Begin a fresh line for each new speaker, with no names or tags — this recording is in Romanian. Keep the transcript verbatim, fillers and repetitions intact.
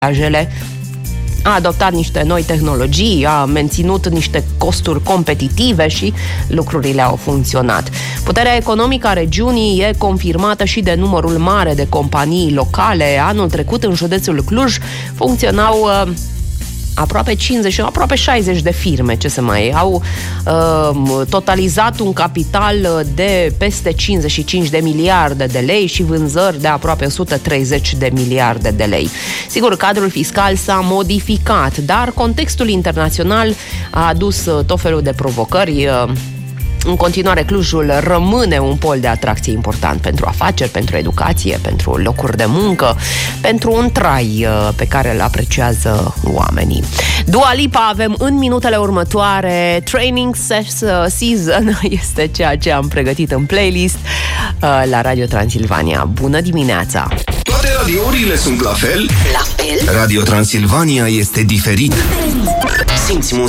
a adoptat niște noi tehnologii, a menținut niște costuri competitive și lucrurile au funcționat. Puterea economică a regiunii e confirmată și de numărul mare de companii locale. Anul trecut, în județul Cluj, funcționau uh, aproape cincizeci, aproape șaizeci de firme, ce să mai au uh, totalizat un capital de peste cincizeci și cinci de miliarde de lei și vânzări de aproape o sută treizeci de miliarde de lei. Sigur, cadrul fiscal s-a modificat, dar contextul internațional a adus tot felul de provocări. În continuare, Clujul rămâne un pol de atracție important pentru afaceri, pentru educație, pentru locuri de muncă, pentru un trai pe care îl apreciază oamenii. Dua Lipa avem în minutele următoare. Training Season este ceea ce am pregătit în playlist la Radio Transilvania. Bună dimineața!
Toate radiourile sunt la fel?
La fel?
Radio Transilvania este diferit. Simți muzica.